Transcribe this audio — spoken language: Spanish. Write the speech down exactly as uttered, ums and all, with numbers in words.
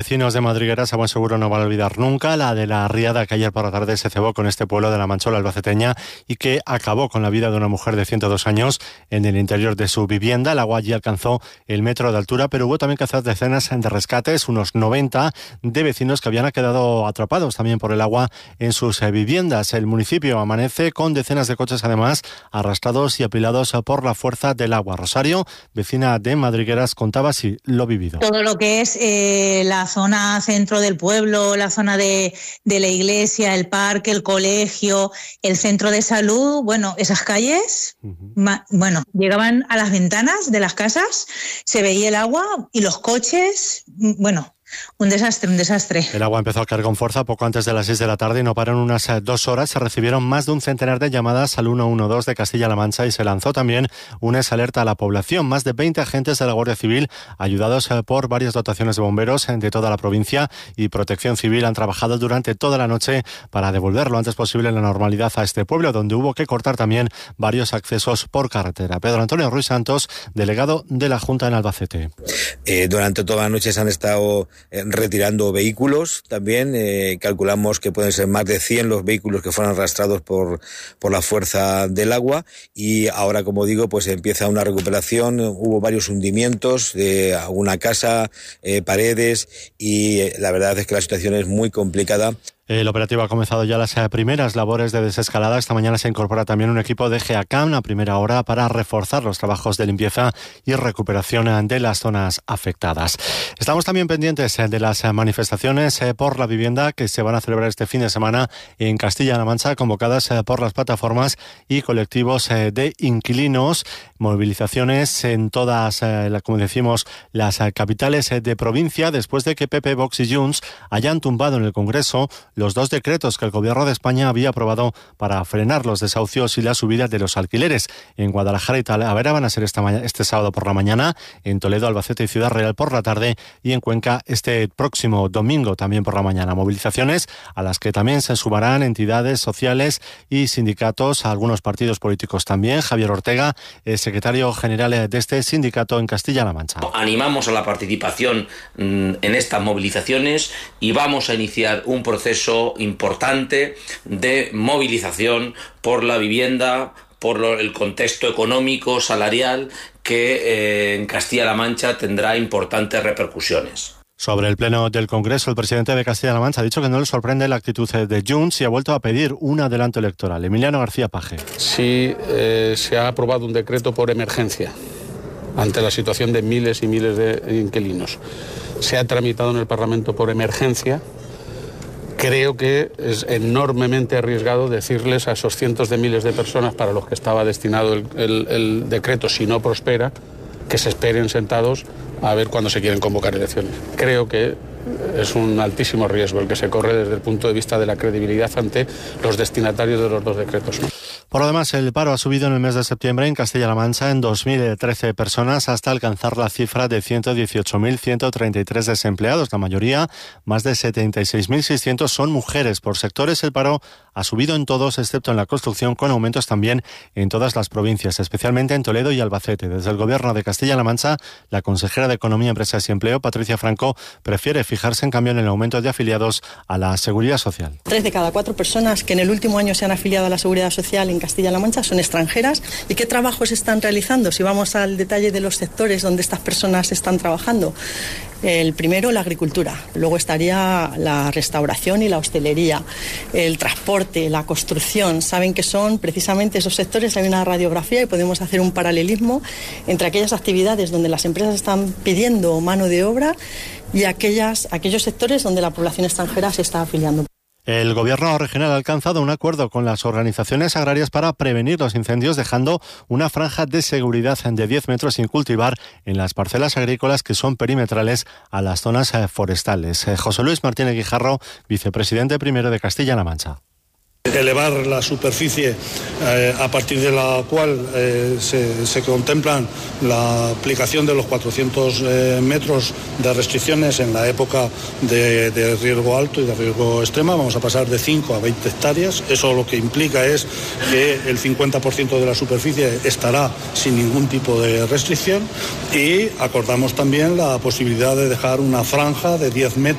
vecinos de Madrigueras a buen seguro no van a olvidar nunca la de la riada que ayer por la tarde se cebó con este pueblo de la Manchola albaceteña y que acabó con la vida de una mujer de ciento dos años en el interior de su vivienda. El agua allí alcanzó el metro de altura, pero hubo también que hacer decenas de rescates, unos noventa de vecinos que habían quedado atrapados también por el agua en sus viviendas. El municipio amanece con decenas de coches además arrastrados y apilados por la fuerza del agua. Rosario, vecina de Madrigueras, contaba así lo vivido. Todo lo que es eh, la zona centro del pueblo, la zona de, de la iglesia, el parque, el colegio, el centro de salud, bueno, esas calles, uh-huh. ma, bueno, llegaban a las ventanas de las casas, se veía el agua y los coches, bueno... Un desastre, un desastre. El agua empezó a caer con fuerza poco antes de las seis de la tarde y no pararon unas dos horas. Se recibieron más de un centenar de llamadas al uno uno dos de Castilla-La Mancha y se lanzó también una alerta a la población. Más de veinte agentes de la Guardia Civil, ayudados por varias dotaciones de bomberos de toda la provincia y Protección Civil, han trabajado durante toda la noche para devolver lo antes posible la normalidad a este pueblo, donde hubo que cortar también varios accesos por carretera. Pedro Antonio Ruiz Santos, delegado de la Junta en Albacete. Eh, durante toda la noche se han estado retirando vehículos también, eh, calculamos que pueden ser más de cien los vehículos que fueron arrastrados por, por la fuerza del agua y ahora, como digo, pues empieza una recuperación. Hubo varios hundimientos de alguna casa, eh, paredes y eh, la verdad es que la situación es muy complicada. El operativo ha comenzado ya las primeras labores de desescalada. Esta mañana se incorpora también un equipo de GEACAM a primera hora para reforzar los trabajos de limpieza y recuperación de las zonas afectadas. Estamos también pendientes de las manifestaciones por la vivienda que se van a celebrar este fin de semana en Castilla-La Mancha, convocadas por las plataformas y colectivos de inquilinos. Movilizaciones en todas, como decimos, las capitales de provincia, después de que P P, Vox y Junts hayan tumbado en el Congreso los dos decretos que el Gobierno de España había aprobado para frenar los desahucios y la subida de los alquileres. En Guadalajara y Talavera van a ser esta mañana, este sábado por la mañana, en Toledo, Albacete y Ciudad Real por la tarde y en Cuenca este próximo domingo también por la mañana. Movilizaciones a las que también se sumarán entidades sociales y sindicatos, a algunos partidos políticos también. Javier Ortega, el secretario general de este sindicato en Castilla-La Mancha. Animamos a la participación en estas movilizaciones y vamos a iniciar un proceso importante de movilización por la vivienda, por lo, el contexto económico, salarial, que eh, en Castilla-La Mancha tendrá importantes repercusiones. Sobre el pleno del Congreso, el presidente de Castilla-La Mancha ha dicho que no le sorprende la actitud de Junts y ha vuelto a pedir un adelanto electoral. Emiliano García Paje. Sí, eh, se ha aprobado un decreto por emergencia ante la situación de miles y miles de inquilinos. Se ha tramitado en el Parlamento por emergencia. Creo que es enormemente arriesgado decirles a esos cientos de miles de personas para los que estaba destinado el, el, el decreto, si no prospera, que se esperen sentados a ver cuándo se quieren convocar elecciones. Creo que es un altísimo riesgo el que se corre desde el punto de vista de la credibilidad ante los destinatarios de los dos decretos, ¿no? Por lo demás, el paro ha subido en el mes de septiembre en Castilla-La Mancha en dos mil trece personas hasta alcanzar la cifra de ciento dieciocho mil ciento treinta y tres desempleados. La mayoría, más de setenta y seis mil seiscientos, son mujeres. Por sectores, el paro ha subido en todos, excepto en la construcción, con aumentos también en todas las provincias, especialmente en Toledo y Albacete. Desde el Gobierno de Castilla-La Mancha, la consejera de Economía, Empresas y Empleo, Patricia Franco, prefiere fijarse en cambio en el aumento de afiliados a la Seguridad Social. Tres de cada cuatro personas que en el último año se han afiliado a la Seguridad Social en Castilla-La Mancha son extranjeras. ¿Y qué trabajos están realizando? Si vamos al detalle de los sectores donde estas personas están trabajando. El primero, la agricultura. Luego estaría la restauración y la hostelería, el transporte, la construcción. Saben que son precisamente esos sectores. Hay una radiografía y podemos hacer un paralelismo entre aquellas actividades donde las empresas están pidiendo mano de obra y aquellas, aquellos sectores donde la población extranjera se está afiliando. El Gobierno regional ha alcanzado un acuerdo con las organizaciones agrarias para prevenir los incendios, dejando una franja de seguridad de diez metros sin cultivar en las parcelas agrícolas que son perimetrales a las zonas forestales. José Luis Martínez Guijarro, vicepresidente primero de Castilla-La Mancha. Elevar la superficie eh, a partir de la cual eh, se, se contemplan la aplicación de los cuatrocientos eh, metros de restricciones en la época de, de riesgo alto y de riesgo extrema. Vamos a pasar de cinco a veinte hectáreas. Eso lo que implica es que el cincuenta por ciento de la superficie estará sin ningún tipo de restricción y acordamos también la posibilidad de dejar una franja de diez metros